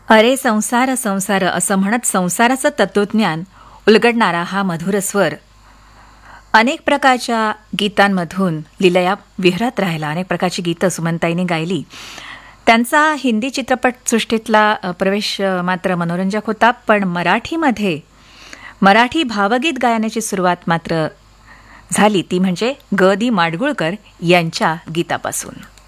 अरे संसार संसार असं म्हणत संसाराचं तत्वज्ञान उलगडणारा हा मधुर स्वर अनेक प्रकारच्या गीतांमधून लीलया विहरत राहिला. अनेक प्रकारची गीतं सुमनताईंनी गायली. त्यांचा हिंदी चित्रपटसृष्टीतला प्रवेश मात्र मनोरंजक होता, पण मराठीमध्ये मराठी भावगीत गायनाची सुरुवात मात्र झाली ती म्हणजे ग दी माडगुळकर यांच्या गीतापासून.